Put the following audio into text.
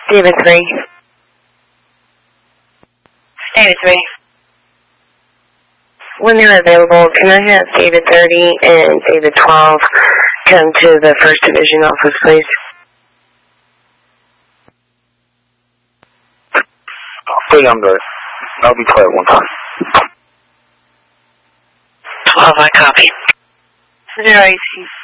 David 3. David 3. When they're available, can I have David 30 and David 12 come to the 1st Division office, please? I'll stay on the... I'll be quiet one time. 12, I copy. 0 AC